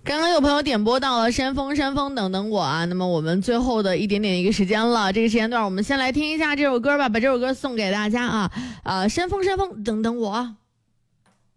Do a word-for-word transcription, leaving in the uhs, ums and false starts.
刚刚有朋友点播到了山峰山峰等等我啊，那么我们最后的一点点一个时间了，这个时间段我们先来听一下这首歌吧，把这首歌送给大家啊，呃，山峰山峰等等我。